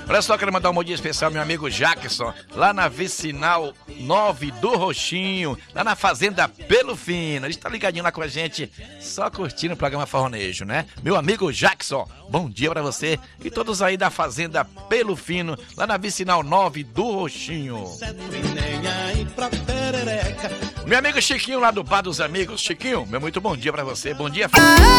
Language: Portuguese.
Olha só, quero mandar um bom dia especial ao meu amigo Jackson, lá na vicinal 9 do Roxinho, lá na Fazenda Pelo Fino. Ele está ligadinho lá com a gente, só curtindo o programa Forronejo, né? Meu amigo Jackson, bom dia pra você e todos aí da Fazenda Pelo Fino, lá na vicinal 9 do Roxinho. Meu amigo Chiquinho lá do Bar dos Amigos. Chiquinho, meu muito bom dia pra você. Bom dia.